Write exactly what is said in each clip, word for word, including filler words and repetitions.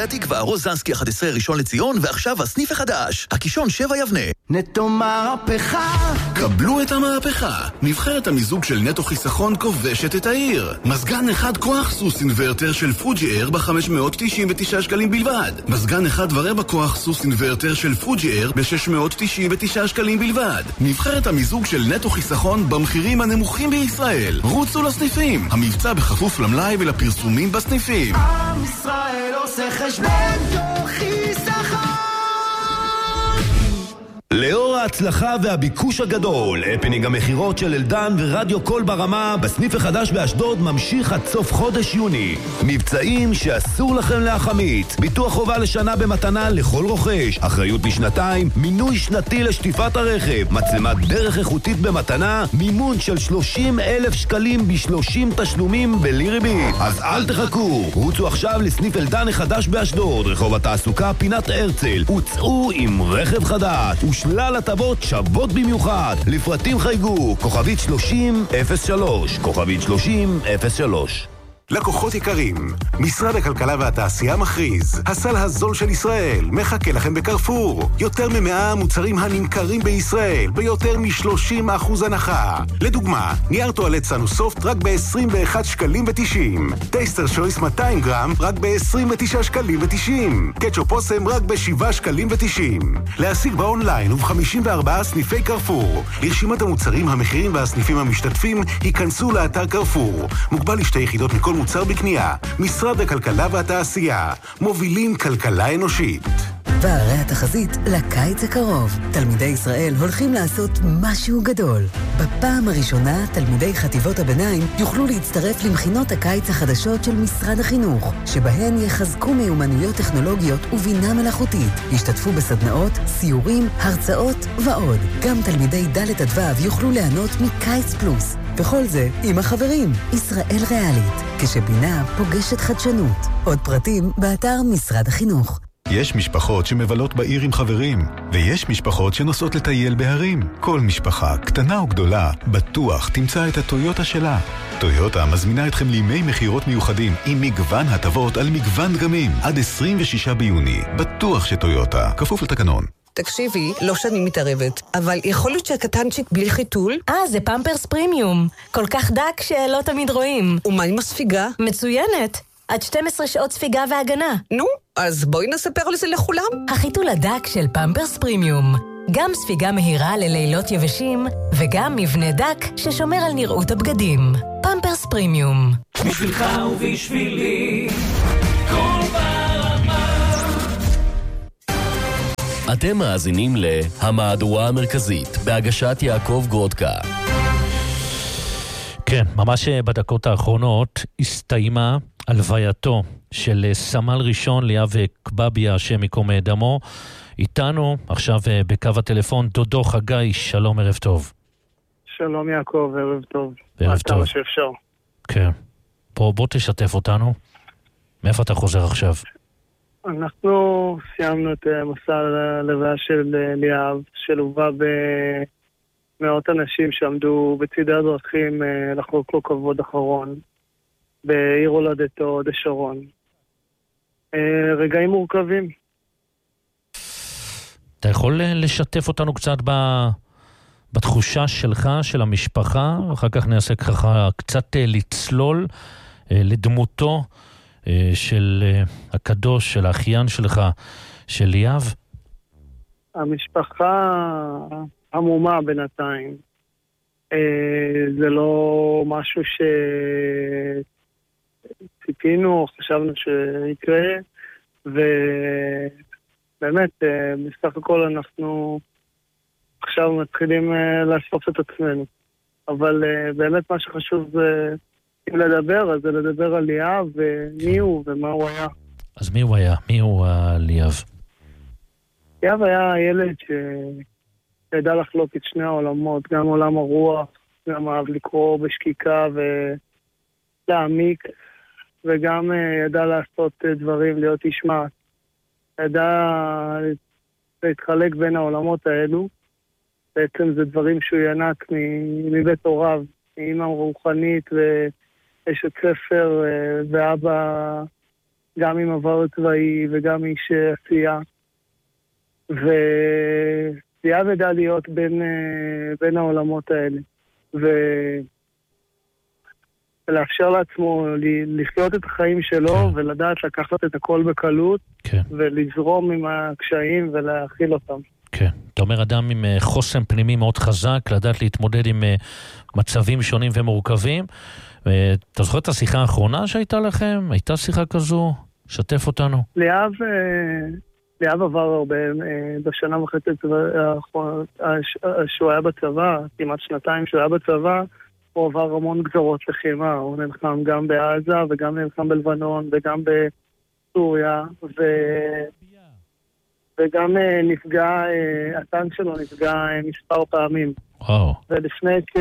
נווה התקווה, רוזנסקי אחת עשרה ראשון לציון, ועכשיו הסניף החדש, הקישון שבע יבנה. נטו מהפכה. קבלו את המהפכה. נבחרת המיזוג של נטו חיסכון כובשת את העיר. מזגן אחד כוח סוס אינוורטר של פוג'י אר ב-חמש מאות תשעים ותשעה שקלים בלבד. מזגן אחד ורבע כוח סוס אינוורטר של פוג'י אר ב-שש מאות תשעים ותשעה שקלים בלבד. נבחרת המיזוג של נטו חיסכון במחירים הנמוכים בישראל. רוצו לסניפים. המבצע בכפוף למלאי ולפרסומים בסניפים. עם ישראל עושה חשבון נטו חיסכון. לאור ההצלחה והביקוש הגדול, הפנינג המחירות של אלדן ורדיו קול ברמה בסניף החדש באשדוד ממשיך עד סוף חודש יוני. מבצעים שאסור לכם להחמיץ. ביטוח חובה לשנה במתנה לכל רוכש, אחריות לשנתיים, מינוי שנתי לשטיפת הרכב, מצלמת דרך איכותית במתנה, מימון של שלושים אלף שקלים ב-שלושים תשלומים בלי ריבית. אז אל תחכו, רוצו עכשיו לסניף אלדן החדש באשדוד, רחוב התעסוקה פינת הרצל, וצאו עם רכב חדש שלל הטבות שוות במיוחד. לפרטים חייגו כוכבית שלושים אפס שלוש, כוכבית שלושים אפס שלוש. לקוחות יקרים, משרד הכלכלה והתעשייה מכריז, הסל הזול של ישראל מחכה לכם בקרפור. יותר ממאה מוצרים הנמכרים בישראל ביותר מ-שלושים אחוז הנחה. לדוגמה, נייר טואלט סנוסופט רק ב-עשרים ואחד שקלים ותשעים, טייסטר שויס מאתיים גרם רק ב-עשרים ותשעה שקלים ותשעים, קטשופ אוסם רק ב-שבעה שקלים ותשעים. להשיג באונליין וב-חמישים וארבעה סניפי קרפור. לרשימת המוצרים, המחירים והסניפים המשתתפים ייכנסו לאתר קרפור. מוגבל לשתי יחידות מכל מוצר בקנייה. משרד הכלכלה והתעשייה, מובילים כלכלה אנושית. והרי התחזית לקיץ הקרוב. תלמידי ישראל הולכים לעשות משהו גדול. בפעם הראשונה, תלמידי חטיבות הביניים יוכלו להצטרף למכינות הקיץ החדשות של משרד החינוך, שבהן יחזקו מיומנויות טכנולוגיות ובינה מלאכותית. ישתתפו בסדנאות, סיורים, הרצאות ועוד. גם תלמידי ד' עד ו' יוכלו ליהנות מקיץ פלוס. וכל זה עם החברים, ישראל ריאלית, כשבינה פוגשת חדשנות. עוד פרטים באתר משרד החינוך. יש משפחות שמבלות בעיר עם חברים, ויש משפחות שנוסעות לטייל בהרים. כל משפחה, קטנה או גדולה, בטוח תמצא את הטויוטה שלה. טויוטה מזמינה אתכם לימי מחירות מיוחדים עם מגוון הטבות על מגוון דגמים. עד עשרים ושישה ביוני, בטוח שטויוטה, כפוף לתקנון. תקשיבי, לא שאני מתערבת, אבל יכול להיות שהקטנצ'יק בלי חיתול? אה, זה פמפרס פרימיום. כל כך דק שלא תמיד רואים. ומה עם הספיגה? מצוינת. עד שתים עשרה שעות ספיגה והגנה. נו, אז בואי נספר לזה לכולם. החיתול הדק של פמפרס פרימיום. גם ספיגה מהירה ללילות יבשים, וגם מבנה דק ששומר על נראות הבגדים. פמפרס פרימיום. בשבילך ובשבילי, כל ברמה. אתם מאזינים להמהדורה המרכזית, בהגשת יעקב גרודקה. כן, ממש בדקות האחרונות הסתיימה הלווייתו של סמל ראשון ליאב קבביה, השם ייקום דמו. איתנו עכשיו בקו הטלפון דודו חגי, שלום, ערב טוב. שלום יעקב, ערב טוב. ערב טוב. מה שאפשר. כן. בוא, בוא תשתף אותנו. מאיפה אתה חוזר עכשיו? אנחנו סיימנו את מסע הלוויה של ליאב, שלווה במאות אנשים שעמדו בצידי הדרכים לחוק לו כבוד אחרון. בעיר הולדתו, הוד השרון. רגעים מורכבים. אתה יכול לשתף אותנו קצת בתחושה שלך, של המשפחה, אחר כך נעשה ככה קצת לצלול לדמותו של הקדוש, של האחיין שלך, של ליאב? המשפחה המומה בינתיים. זה לא משהו ש... ציפינו, חשבנו שיקרה, ובאמת, בסך הכל אנחנו עכשיו מתחילים לאסוף את עצמנו. אבל באמת מה שחשוב זה, אם לדבר, אז זה לדבר על ליאב, ומי הוא ומה הוא היה. אז מי הוא היה? מי הוא ליאב? ליאב היה ילד שידע לחלוק את שני העולמות, גם עולם הרוח, גם אהב לקרוא בשקיקה ולהעמיק, וגם uh, ידע לעשות uh, דברים, להיות איש מעש. ידע להתחלק בין העולמות האלו. בעצם זה דברים שהוא ינק מ- מבית הוריו, מאמא רוחנית ואשת ספר uh, ואבא גם עם עבר צבאי וגם איש עשייה. וליאב ידע להיות בין, בין העולמות האלה. ולאפשר לעצמו לחיות את החיים שלו, כן. ולדעת לקחת את הכל בקלות, כן. ולזרום עם הקשיים ולהכיל אותם. כן. אתה אומר אדם עם חוסן פנימי מאוד חזק, לדעת להתמודד עם מצבים שונים ומורכבים. אתה זוכר את השיחה האחרונה שהייתה לכם? הייתה שיחה כזו? שתף אותנו. ליאב, ליאב עבר הרבה, בשנה וחצי שהוא היה בצבא, כמעט שנתיים שהוא היה בצבא, הוא עבר המון גזרות לחימה. הוא נלחם גם בעזה וגם נלחם בלבנון וגם בסוריה, ו... וגם נפגע, הטנק שלו נפגע מספר פעמים. וואו. ולפני כ...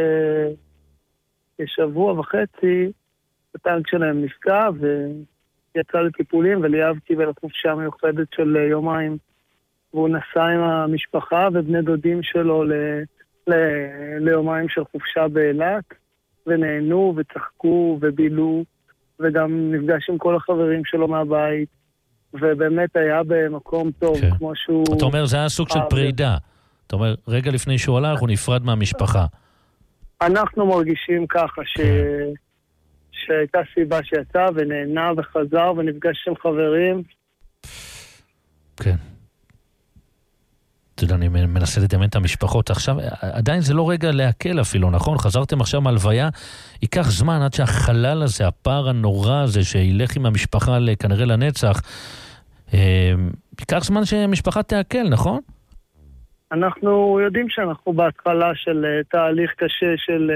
כשבוע וחצי, הטנק שלהם נפגע ויצא לטיפולים, וליאב קיבל חופשה מיוחדת של יומיים. והוא נסע עם המשפחה ובני דודים שלו ל... ל... ליומיים של חופשה באילת, ונהנו וצחקו ובילו, וגם נפגש עם כל החברים שלו מהבית. ובאמת היה במקום טוב, כן. כמו שהוא... אתה אומר, זה היה סוג של פרידה. אתה אומר, רגע לפני שהוא הלך, הוא נפרד מהמשפחה. אנחנו מרגישים ככה, ש... כן. שהייתה סיבה שיצא ונהנה וחזר ונפגש עם חברים. כן. אתה יודע, אני מנסה לדמיין את המשפחות. עכשיו, עדיין זה לא רגע להקל אפילו, נכון? חזרתם עכשיו מהלוויה, ייקח זמן עד שהחלל הזה, הפער הנורא הזה, שילך עם המשפחה כנראה לנצח, ייקח זמן שהמשפחה תעכל, נכון? אנחנו יודעים שאנחנו בהתחלה של תהליך קשה של,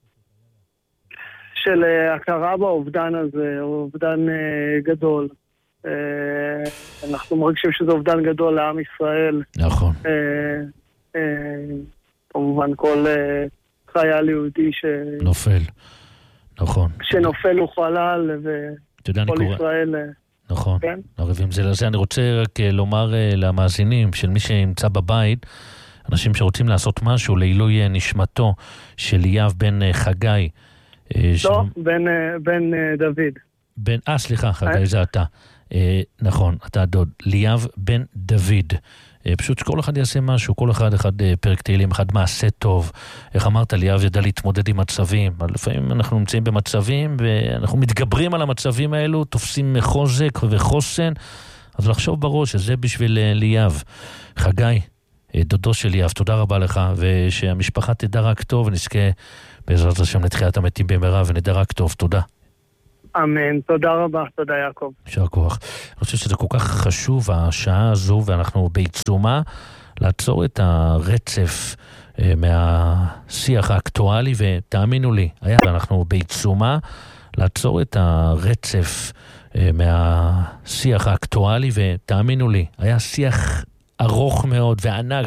של הכרה באובדן הזה, אובדן גדול. אנחנו מרגישים שזה אובדן גדול לעם ישראל. נכון. כמובן כל חייל יהודי נופל. נכון. שנופל הוא חלל וכל ישראל... נכון, ערבים זה לזה. אני רוצה רק לומר למאזינים של מי שנמצא בבית, אנשים שרוצים לעשות משהו לעילוי נשמתו של ליאב בן חגי. לא, בן דוד. אה, סליחה, חגי זה אתה. נכון, אתה הדוד. ליאב בן דוד. פשוט שכל אחד יעשה משהו, כל אחד אחד פרק תהילים, אחד מעשה טוב. איך אמרת, ליאב ידע להתמודד עם מצבים. לפעמים אנחנו נמצאים במצבים, ואנחנו מתגברים על המצבים האלו, תופסים חוזק וחוסן. אז לחשוב בראש, שזה בשביל ליאב. חגי, דודו של ליאב, תודה רבה לך, ושהמשפחה תדע רק טוב, ונזכה בעזרת השם לתחיית המתים במהרה, ונדע רק טוב. תודה. אמן, תודה רבה, תודה יעקב. יישר כוח. אני חושב שזה כל כך חשוב, השעה הזו, ואנחנו בעיצומה, לעצור את הרצף אה, מהשיח האקטואלי, ותאמינו לי, היה, אנחנו בעיצומה, לעצור את הרצף אה, מהשיח האקטואלי, ותאמינו לי, היה שיח ארוך מאוד וענק,